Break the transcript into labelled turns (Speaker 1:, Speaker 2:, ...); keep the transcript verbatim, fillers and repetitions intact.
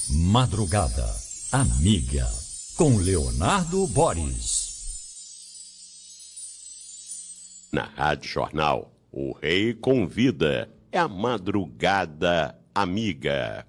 Speaker 1: Madrugada Amiga, com Leonardo Boris.
Speaker 2: Na Rádio Jornal, o Rei Convida. É a Madrugada Amiga.